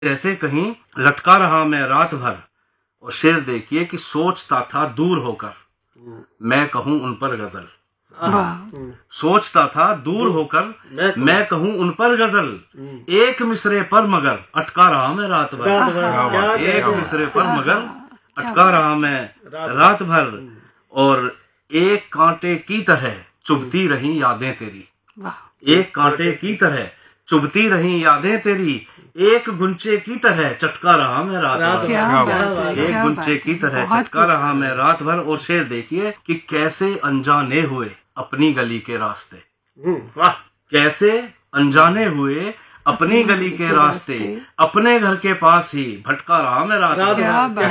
जैसे कहीं लटका रहा मैं रात भर। और शेर देखिए कि सोचता था दूर होकर मैं कहूँ उन पर गजल। सोचता था दूर होकर मैं कहूँ उन पर गजल। एक मिसरे पर मगर अटका रहा मैं रात भर। एक मिसरे पर मगर अटका रहा मैं रात भर। और एक कांटे की तरह चुभती रही यादें तेरी। एक कांटे की तरह चुभती रही यादें तेरी। एक गुंचे की तरह चटका रहा मैं रात भर। एक गुंचे की तरह चटका रहा मैं रात भर। और शेर देखिए कि कैसे अनजाने हुए अपनी गली के रास्ते। वाह, कैसे अनजाने हुए अपनी गली के रास्ते। अपने घर के पास ही भटका रहा मैं रात भर।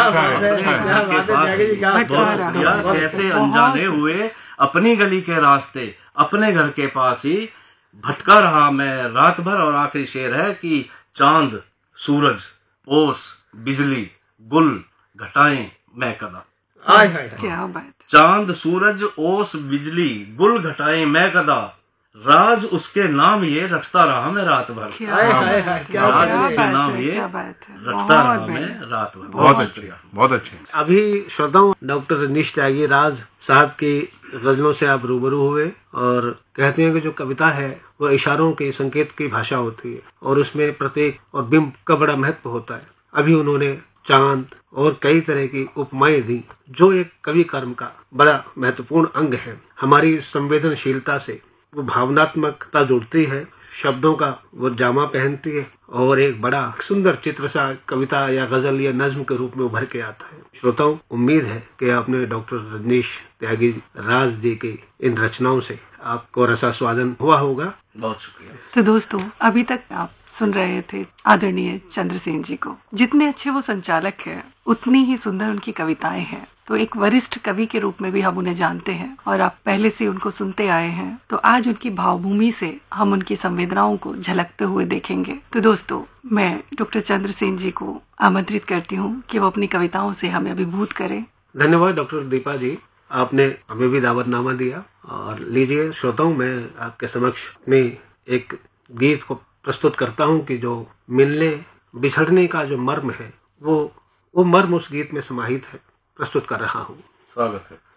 कैसे अनजाने हुए अपनी गली के रास्ते। अपने घर के पास ही भटका रहा मैं रात भर। और आखिरी शेर है कि चांद सूरज ओस बिजली गुल घटाएं मैं कदा। क्या बात। चांद सूरज ओस बिजली गुल घटाएं मैं कदा। राज उसके नाम ये रटता रहा मैं रात भर। राज उसके नाम ये रटता रहा मैं रात भर। बहुत अच्छे, बहुत अच्छे। अभी श्रोताओं, डॉक्टर रजनीश त्यागी राज साहब की गजलों से आप रूबरू हुए और कहते हैं कि जो कविता है वो इशारों के संकेत की भाषा होती है और उसमें प्रतीक और बिंब का बड़ा महत्व होता है। अभी उन्होंने चांद और कई तरह की उपमाएं दी जो एक कवि कर्म का बड़ा महत्वपूर्ण अंग है। हमारी संवेदनशीलता से वो भावनात्मकता जुड़ती है, शब्दों का वो जामा पहनती है और एक बड़ा सुंदर चित्र सा कविता या गजल या नज्म के रूप में उभर के आता है। श्रोताओं, उम्मीद है कि आपने डॉक्टर रजनीश त्यागी राज जी की इन रचनाओं से आपको रसास्वादन हुआ होगा। बहुत शुक्रिया। तो दोस्तों, अभी तक आप सुन रहे थे आदरणीय चंद्रसेन जी को। जितने अच्छे वो संचालक हैं उतनी ही सुंदर उनकी कविताएं हैं। तो एक वरिष्ठ कवि के रूप में भी हम उन्हें जानते हैं और आप पहले से उनको सुनते आए हैं। तो आज उनकी भावभूमि से हम उनकी संवेदनाओं को झलकते हुए देखेंगे। तो दोस्तों, मैं डॉक्टर चंद्रसेन जी को आमंत्रित करती हूँ कि वो अपनी कविताओं से हमें अभिभूत करें। धन्यवाद डॉक्टर दीपा जी, आपने हमें भी दावतनामा दिया। और लीजिए श्रोताओं, मैं आपके समक्ष में एक गीत को प्रस्तुत करता हूँ कि जो मिलने बिछड़ने का जो मर्म है वो मर्म उस गीत में समाहित है। प्रस्तुत कर रहा हूँ। स्वागत है।